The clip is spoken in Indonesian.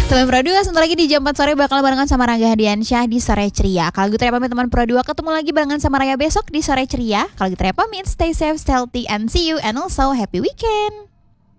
Teman Pro 2, sebentar lagi di jam 4 sore bakal barengan sama Rangga Hadiansyah di Sore Ceria. Kalau gitu ya pamit teman Pro 2, ketemu lagi barengan sama Raya besok di Sore Ceria. Kalau gitu ya pamit, stay safe, stay healthy, and see you, and also happy weekend.